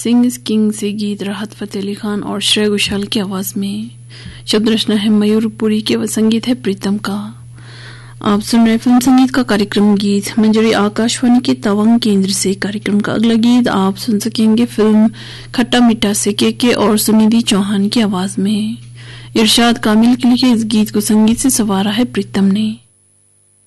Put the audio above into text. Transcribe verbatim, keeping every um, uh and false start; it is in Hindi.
सिंग इज किंग से गीत राहत फतेह अली खान और श्रेया घोषाल की आवाज में। शब्द रचना है मयूरपुरी के व संगीत है प्रीतम का। आप सुन रहे फिल्म संगीत का कार्यक्रम गीत मंजरी आकाशवाणी के तवांग केंद्र से। कार्यक्रम का अगला गीत आप सुन सकेंगे फिल्म खट्टा मीठा से के के और सुनिधि चौहान की आवाज में। इरशाद कामिल के लिखे इस गीत को संगीत से संवारा है प्रीतम ने।